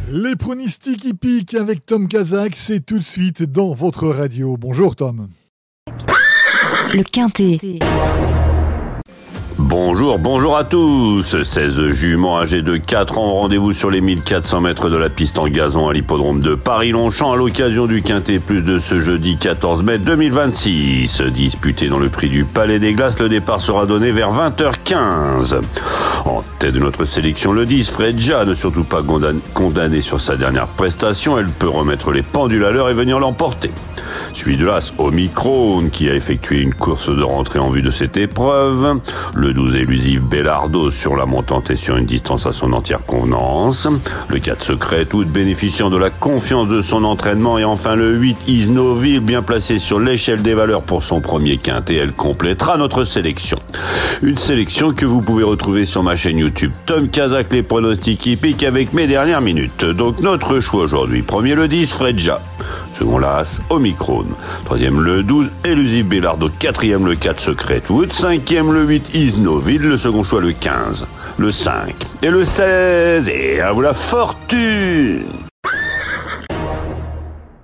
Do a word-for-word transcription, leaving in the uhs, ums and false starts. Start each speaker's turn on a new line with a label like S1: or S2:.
S1: Les pronostics hippiques avec Tom Kazak, c'est tout de suite dans votre radio. Bonjour Tom.
S2: Le Quintet.
S3: Bonjour, bonjour à tous. seize juments âgés de quatre ans, rendez-vous sur les mille quatre cents mètres de la piste en gazon à l'hippodrome de Paris-Longchamp à l'occasion du Quintet Plus de ce jeudi quatorze mai deux mille vingt-six. Disputé dans le prix du Palais des Glaces, le départ sera donné vers vingt heures quinze. En tête de notre sélection, le dix, Fredja, ne surtout pas condamné sur sa dernière prestation, elle peut remettre les pendules à l'heure et venir l'emporter. Suivi de l'As, Omicron, qui a effectué une course de rentrée en vue de cette épreuve. Le douze, Élusive Bellardo, sur la montante et sur une distance à son entière convenance. Le quatre, Secret, tout bénéficiant de la confiance de son entraînement. Et enfin le huit, Isnoville, bien placé sur l'échelle des valeurs pour son premier quintet. Elle complétera notre sélection. Une sélection que vous pouvez retrouver sur ma chaîne YouTube Tom Kazak, les pronostics hippiques avec mes dernières minutes. Donc notre choix aujourd'hui. Premier, le dix, Fredja. Second, l'As, Omicron. Troisième, le douze, Élusive Bellardo. Quatrième, le quatre, Secret Wood. Cinquième, le huit, Isnoville. Le second choix, le quinze, le cinq et le seize. Et à vous la fortune!